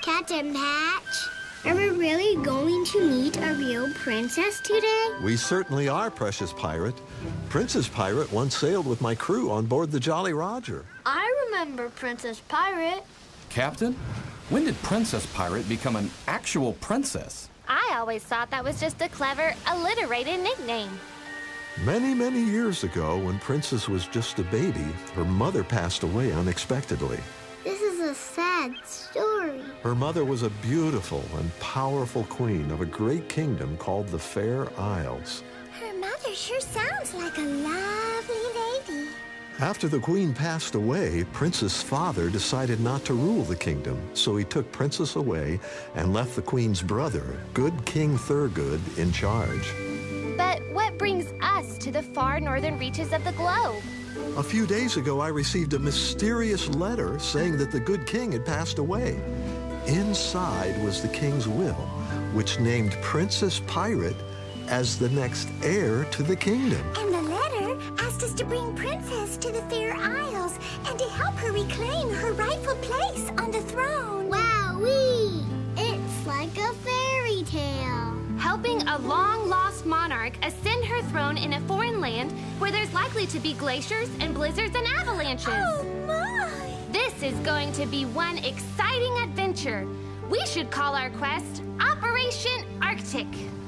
Captain Patch, are we really going to meet a real princess today? We certainly are, precious pirate. Princess Pirate once sailed with my crew on board the Jolly Roger. I remember Princess Pirate. Captain, when did Princess Pirate become an actual princess? I always thought that was just a clever, alliterated nickname. Many, many years ago, when Princess was just a baby, her mother passed away unexpectedly. This is a sad story. Her mother was a beautiful and powerful queen of a great kingdom called the Fair Isles. Her mother sure sounds like a lovely lady. After the queen passed away, Princess' father decided not to rule the kingdom, so he took Princess away and left the queen's brother, good King Thurgood, in charge. But what brings us to the far northern reaches of the globe? A few days ago, I received a mysterious letter saying that the good king had passed away. Inside was the king's will, which named Princess Pirate as the next heir to the kingdom. And the letter asked us to bring Princess to the Fair Isles and to help her reclaim her rightful place on the throne. Wowee! It's like a fairy tale. Helping a long-lost monarch ascend her throne in a foreign land where there's likely to be glaciers and blizzards and avalanches. Oh, my! This is going to be one exciting adventure. We should call our quest Operation Arctic.